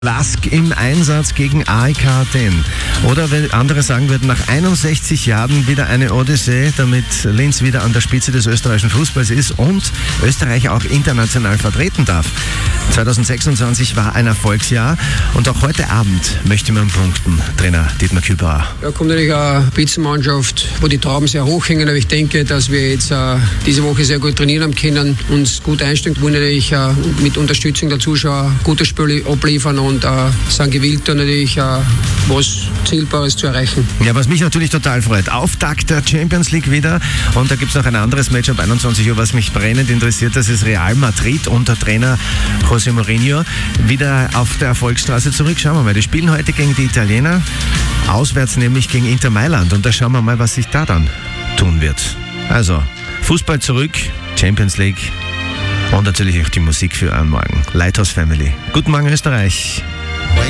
Lask im Einsatz gegen AEK Athen. Oder wenn andere sagen würden, nach 61 Jahren wieder eine Odyssee, damit Linz wieder an der Spitze des österreichischen Fußballs ist und Österreich auch international vertreten darf. 2026 war ein Erfolgsjahr und auch heute Abend möchte man punkten, Trainer Dietmar Kübauer. Ja, kommt natürlich eine Spitzenmannschaft, wo die Trauben sehr hoch hängen, aber ich denke, dass wir jetzt diese Woche sehr gut trainieren haben können, uns gut einstellen, wo natürlich mit Unterstützung der Zuschauer gute Spiele abliefern und sind gewillt, da natürlich was Zielbares zu erreichen. Ja, was mich natürlich total freut, Auftakt der Champions League wieder und da gibt es noch ein anderes Match ab 21 Uhr, was mich brennend interessiert, das ist Real Madrid unter Trainer José Mourinho wieder auf der Erfolgsstraße zurück. Schauen wir mal, die spielen heute gegen die Italiener, auswärts nämlich gegen Inter Mailand und da schauen wir mal, was sich da dann tun wird. Also, Fußball zurück, Champions League und natürlich auch die Musik für einen Morgen. Lighthouse Family. Guten Morgen Österreich.